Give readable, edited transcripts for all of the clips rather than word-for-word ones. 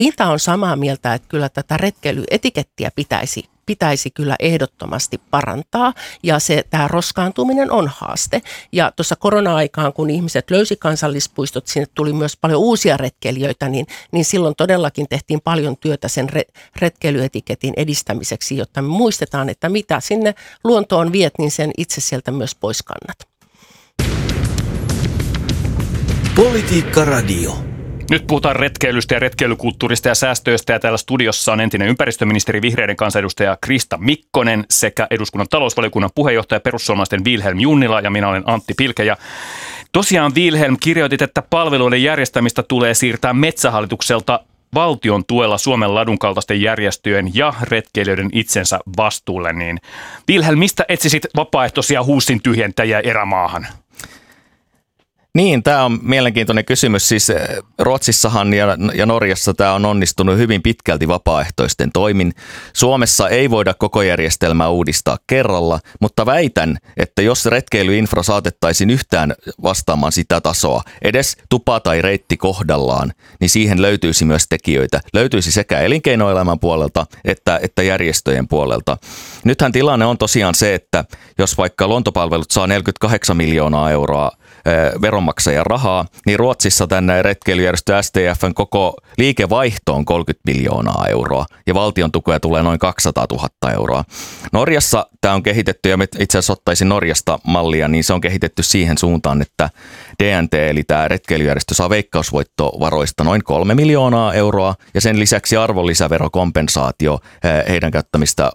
Inta on samaa mieltä, että kyllä tätä retkeilyetikettiä pitäisi kyllä ehdottomasti parantaa ja tämä roskaantuminen on haaste. Ja tuossa korona-aikaan, kun ihmiset löysi kansallispuistot, sinne tuli myös paljon uusia retkeilijöitä, niin silloin todellakin tehtiin paljon työtä sen retkeilyetiketin edistämiseksi, jotta me muistetaan, että mitä sinne luontoon viet, niin sen itse sieltä myös pois kannat. Politiikka Radio. Nyt puhutaan retkeilystä ja retkeilykulttuurista ja säästöistä, ja täällä studiossa on entinen ympäristöministeri, vihreiden kansanedustaja Krista Mikkonen sekä eduskunnan talousvaliokunnan puheenjohtaja perussuomalaisten Vilhelm Junnila, ja minä olen Antti Pilke. Ja tosiaan Vilhelm, kirjoitit, että palveluiden järjestämistä tulee siirtää Metsähallitukselta valtion tuella Suomen ladun kaltaisten järjestöjen ja retkeilijöiden itsensä vastuulle. Niin Vilhelm, mistä etsisit vapaaehtoisia huussin tyhjentäjiä erämaahan? Niin, tämä on mielenkiintoinen kysymys. Siis Ruotsissahan ja Norjassa tämä on onnistunut hyvin pitkälti vapaaehtoisten toimin. Suomessa ei voida koko järjestelmää uudistaa kerralla, mutta väitän, että jos retkeilyinfra saatettaisiin yhtään vastaamaan sitä tasoa, edes tupa tai reitti kohdallaan, niin siihen löytyisi myös tekijöitä. Löytyisi sekä elinkeinoelämän puolelta että järjestöjen puolelta. Nythän tilanne on tosiaan se, että jos vaikka Luontopalvelut saa 48 miljoonaa euroa veronmaksajan rahaa, niin Ruotsissa tänne retkeilyjärjestö STF:n koko liikevaihto on 30 miljoonaa euroa ja valtion tukea tulee noin 200 000 euroa. Norjassa tämä on kehitetty, ja itse asiassa ottaisin Norjasta mallia, niin se on kehitetty siihen suuntaan, että DNT eli tämä retkeilyjärjestö saa veikkausvoittovaroista noin 3 miljoonaa euroa ja sen lisäksi arvonlisäverokompensaatio heidän käyttämistä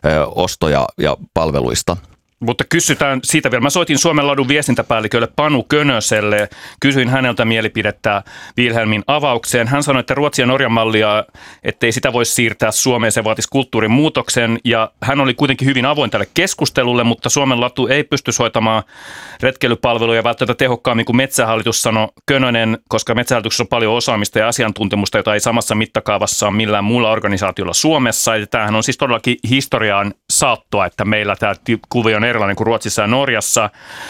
ostoja ja palveluista. Mutta kysytään siitä vielä. Mä soitin Suomen ladun viestintäpäällikölle Panu Könöselle. Kysyin häneltä mielipidettä Vilhelmin avaukseen. Hän sanoi, että Ruotsin ja Norjan mallia, ettei sitä voisi siirtää Suomeen, se vaatisi kulttuurin muutoksen. Ja hän oli kuitenkin hyvin avoin tälle keskustelulle, mutta Suomen latu ei pysty hoitamaan retkeilypalveluja välttämättä tehokkaammin kuin Metsähallitus, sanoi Könönen, koska Metsähallituksessa on paljon osaamista ja asiantuntemusta, jota ei samassa mittakaavassa ole millään muulla organisaatiolla Suomessa. Ja tämähän on siis todellakin historiaan saattoa, että meillä tämä kuvio on erilainen kuin Ruotsissa ja Norjassa.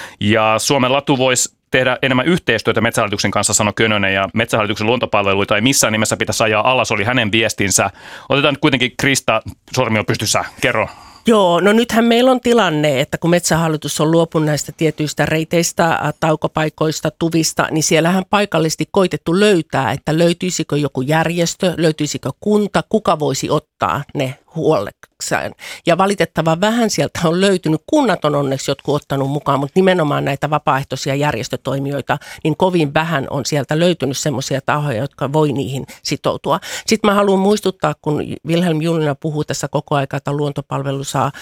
Ja Suomen latu voisi tehdä enemmän yhteistyötä Metsähallituksen kanssa, sanoi Könönen, ja Metsähallituksen luontopalveluita ei missään nimessä pitäisi ajaa alas, oli hänen viestinsä. Otetaan nyt kuitenkin Krista, sormi on pystyssä, kerro. Joo, no nythän meillä on tilanne, että kun Metsähallitus on luopunut näistä tietyistä reiteistä, taukopaikoista, tuvista, niin siellähän paikallisesti koitettu löytää, että löytyisikö joku järjestö, löytyisikö kunta, kuka voisi ottaa ne huolekseen. Ja valitettavan vähän sieltä on löytynyt. Kunnat on onneksi jotkut ottanut mukaan, mutta nimenomaan näitä vapaaehtoisia järjestötoimijoita, niin kovin vähän on sieltä löytynyt semmoisia tahoja, jotka voi niihin sitoutua. Sitten mä haluan muistuttaa, kun Vilhelm Junnila puhuu tässä koko ajan, että luontopalvelu saa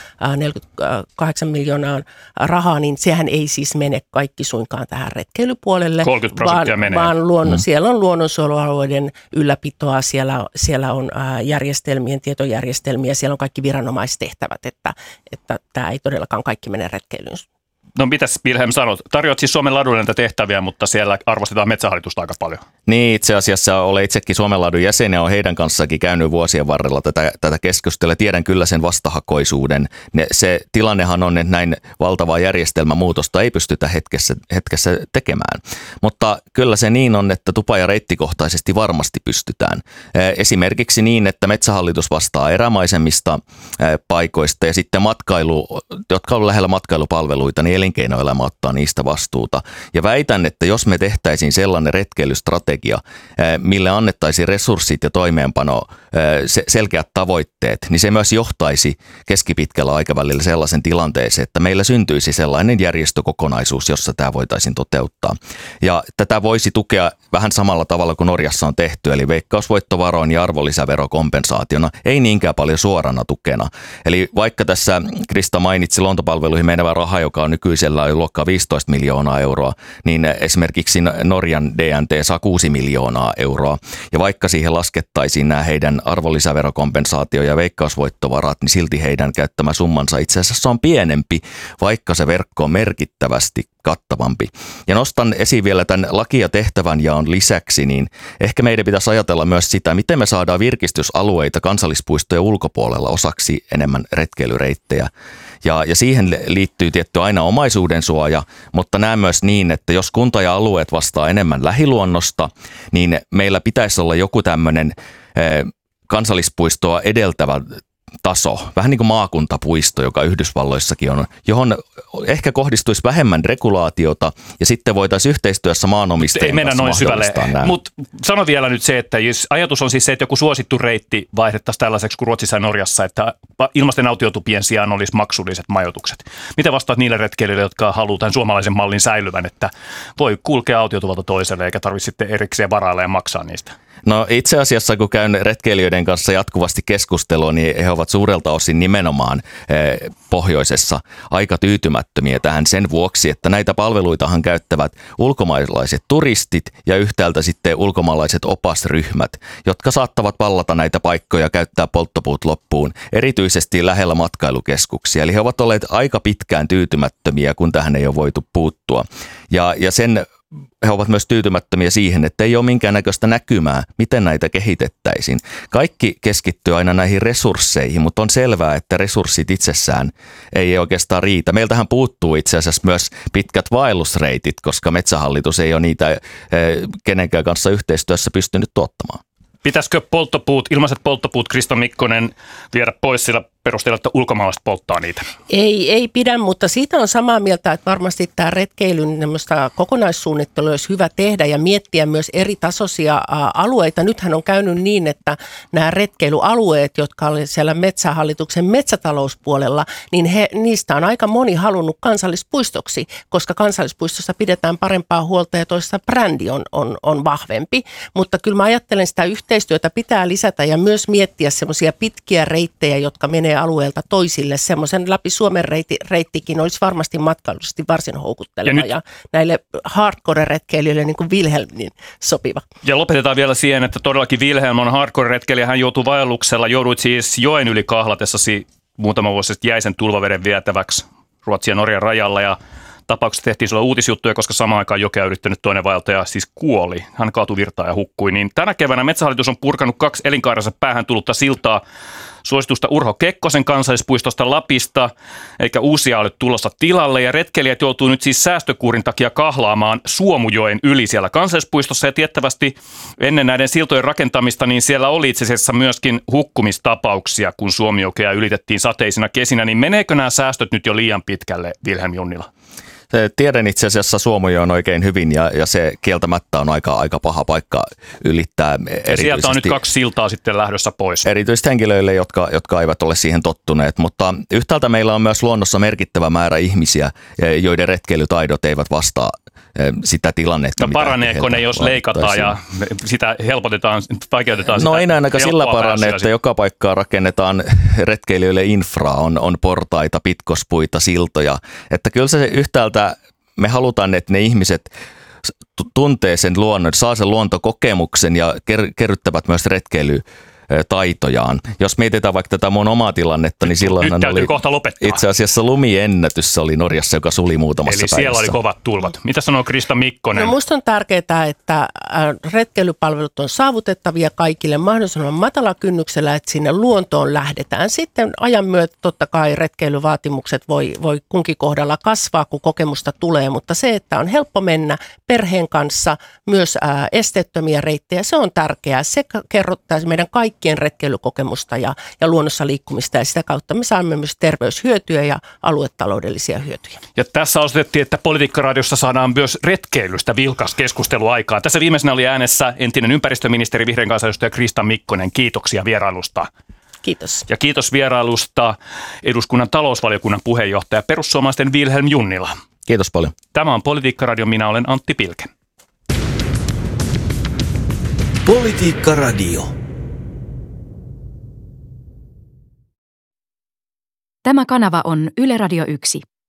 48 miljoonaa rahaa, niin sehän ei siis mene kaikki suinkaan tähän retkeilypuolelle. 30% menee. Vaan siellä on luonnonsuojelualueiden ylläpitoa, siellä on tietojärjestelmiä, siellä on kaikki viranomaistehtävät, että tämä ei todellakaan kaikki mene retkeilyyn. No mitäs Vilhelm sanot? Tarjoat siis Suomen ladulle näitä tehtäviä, mutta siellä arvostetaan Metsähallitusta aika paljon. Niin, itse asiassa olen itsekin Suomen ladun jäsen ja olen heidän kanssakin käynyt vuosien varrella tätä keskustelua. Tiedän kyllä sen vastahakoisuuden. Se tilannehan on, että näin valtavaa järjestelmämuutosta ei pystytä hetkessä tekemään. Mutta kyllä se niin on, että tupa- ja reittikohtaisesti varmasti pystytään. Esimerkiksi niin, että Metsähallitus vastaa erämaisemmista paikoista ja sitten matkailu, jotka on lähellä matkailupalveluita, niin elinkeinoelämä ottaa niistä vastuuta. Ja väitän, että jos me tehtäisiin sellainen retkeilystrategia, mille annettaisiin resurssit ja toimeenpano, selkeät tavoitteet, niin se myös johtaisi keskipitkällä aikavälillä sellaisen tilanteeseen, että meillä syntyisi sellainen järjestökokonaisuus, jossa tämä voitaisiin toteuttaa. Ja tätä voisi tukea vähän samalla tavalla kuin Norjassa on tehty, eli veikkausvoittovaroin ja arvonlisäverokompensaationa, ei niinkään paljon suorana tukena. Eli vaikka tässä Krista mainitsi luontopalveluihin menevä raha, joka on nykyisellä jo luokkaa 15 miljoonaa euroa, niin esimerkiksi Norjan DNT saa 6 miljoonaa euroa. Ja vaikka siihen laskettaisiin nämä heidän arvonlisäverokompensaatio ja veikkausvoittovarat, niin silti heidän käyttämä summansa itse asiassa on pienempi, vaikka se verkko on merkittävästi kattavampi. Ja nostan esiin vielä tämän laki- ja tehtävänjaon lisäksi, niin ehkä meidän pitäisi ajatella myös sitä, miten me saadaan virkistysalueita kansallispuistojen ulkopuolella osaksi enemmän retkeilyreittejä. Ja siihen liittyy tietty aina omaisuuden suoja, mutta näen myös niin, että jos kunta ja alueet vastaa enemmän lähiluonnosta, niin meillä pitäisi olla joku tämmöinen kansallispuistoa edeltävä taso, vähän niin kuin maakuntapuisto, joka Yhdysvalloissakin on, johon ehkä kohdistuisi vähemmän regulaatiota ja sitten voitaisiin yhteistyössä maanomistajien kanssa mahdollistaa nämä. Mutta sano vielä nyt se, että jos ajatus on siis se, että joku suosittu reitti vaihdettaisiin tällaiseksi kuin Ruotsissa ja Norjassa, että ilmaisten autiotupien sijaan olisi maksulliset majoitukset. Miten vastaat niille retkeilijöille, jotka haluaa tämän suomalaisen mallin säilyvän, että voi kulkea autiotuvalta toiselle eikä tarvitse sitten erikseen varailla ja maksaa niistä? No itse asiassa, kun käyn retkeilijöiden kanssa jatkuvasti keskustelua, niin he ovat suurelta osin nimenomaan pohjoisessa aika tyytymättömiä tähän sen vuoksi, että näitä palveluitahan käyttävät ulkomaalaiset turistit ja yhtäältä sitten ulkomaalaiset opasryhmät, jotka saattavat vallata näitä paikkoja, käyttää polttopuut loppuun, erityisesti lähellä matkailukeskuksia. Eli he ovat olleet aika pitkään tyytymättömiä, kun tähän ei ole voitu puuttua. Ja sen he ovat myös tyytymättömiä siihen, että ei ole minkäännäköistä näkymää, miten näitä kehitettäisiin. Kaikki keskittyy aina näihin resursseihin, mutta on selvää, että resurssit itsessään ei oikeastaan riitä. Meiltähän puuttuu itse asiassa myös pitkät vaellusreitit, koska Metsähallitus ei ole niitä kenenkään kanssa yhteistyössä pystynyt tuottamaan. Pitäisikö ilmaiset polttopuut, Krista Mikkonen, viedä pois sillä perusteella, että ulkomaalaiset polttaa niitä? Ei pidä, mutta siitä on samaa mieltä, että varmasti tämä retkeilyn kokonaissuunnittelu olisi hyvä tehdä ja miettiä myös eri tasoisia alueita. Nythän on käynyt niin, että nämä retkeilyalueet, jotka oli siellä Metsähallituksen metsätalouspuolella, niin niistä on aika moni halunnut kansallispuistoksi, koska kansallispuistossa pidetään parempaa huolta ja toisessa brändi on vahvempi. Mutta kyllä mä ajattelen, sitä yhteistyötä pitää lisätä ja myös miettiä semmoisia pitkiä reittejä, jotka menee alueelta toisille. Semmoisen läpi Suomen reittikin olisi varmasti matkailullisesti varsin houkutteleva ja näille hardcore-retkeilijöille niin kuin Wilhelm niin sopiva. Ja lopetetaan vielä siihen, että todellakin Wilhelm on hardcore-retkeilijä. Hän joutui vaelluksella, jouduit siis joen yli kahlatessasi muutama vuosi sitten jäisen tulvaveden vietäväksi Ruotsin ja Norjan rajalla ja tapauksessa tehtiin sulle uutisjuttuja, koska samaan aikaan jokea yrittänyt toinen vaeltaja siis kuoli. Hän kaatui virtaan ja hukkui. Niin tänä keväänä Metsähallitus on purkanut 2 elinkaarensa päähän tullutta siltaa suositusta Urho Kekkosen kansallispuistosta Lapista, eikä uusia ole tulossa tilalle. Ja retkeilijät joutuu nyt siis säästökuurin takia kahlaamaan Suomujoen yli siellä kansallispuistossa. Ja tiettävästi ennen näiden siltojen rakentamista, niin siellä oli itse asiassa myöskin hukkumistapauksia, kun Suomijokea ylitettiin sateisina kesinä. Niin meneekö nämä säästöt nyt jo liian pitkälle, Wilhelm Junnila? Tiedän itse asiassa Suomujoen oikein hyvin ja se kieltämättä on aika paha paikka ylittää. Sieltä on nyt 2 siltaa sitten lähdössä pois. Erityisesti henkilöille, jotka eivät ole siihen tottuneet, mutta yhtäältä meillä on myös luonnossa merkittävä määrä ihmisiä, joiden retkeilytaidot eivät vastaa sitä tilannetta. No paraneeko ne, jos leikataan ja sitä helpotetaan, vaikeutetaan sitä? No ei ainakaan sillä parane, että joka paikkaan rakennetaan retkeilijöille infraa, on portaita, pitkospuita, siltoja. Että kyllä se yhtäältä me halutaan, että ne ihmiset tuntee sen luonnon, saa sen luontokokemuksen ja kerryttävät myös retkeilytaitojaan. Jos mietitään vaikka tätä mun omaa tilannetta, niin silloin oli kohta lopettaa. Itse asiassa lumiennätys oli Norjassa, joka suli muutamassa päivässä. Eli siellä oli kovat tulvat. Mitä sanoo Krista Mikkonen? No musta on tärkeää, että retkeilypalvelut on saavutettavia kaikille mahdollisimman matala kynnyksellä, että sinne luontoon lähdetään. Sitten ajan myötä totta kai retkeilyvaatimukset voi kunkin kohdalla kasvaa, kun kokemusta tulee, mutta se, että on helppo mennä perheen kanssa, myös esteettömiä reittejä, se on tärkeää. Se kerrottaisi meidän kaikkien retkeilykokemusta ja luonnossa liikkumista ja sitä kautta me saamme myös terveyshyötyjä ja aluetaloudellisia hyötyjä. Ja tässä osoitettiin, että Politiikkaradiossa saadaan myös retkeilystä vilkas keskustelu aikaan. Tässä viimeisenä oli äänessä entinen ympäristöministeri, vihreän kansanedustaja Krista Mikkonen. Kiitoksia vierailusta. Kiitos. Ja kiitos vierailusta eduskunnan talousvaliokunnan puheenjohtaja perussuomalaisten Wilhelm Junnila. Kiitos paljon. Tämä on Politiikkaradio, minä olen Antti Pilke. Politiikkaradio. Tämä kanava on Yle Radio 1.